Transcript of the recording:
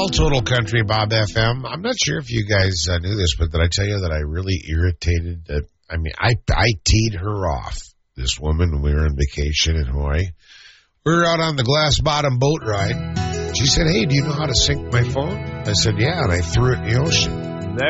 call Total Country Bob FM. I'm not sure if you guys knew this, but did I tell you that I really irritated that? I mean, I teed her off, this woman, when we were on vacation in Hawaii. We were out on the glass bottom boat ride. She said, "Hey, do you know how to sync my phone?" I said, "Yeah," and I threw it in the ocean.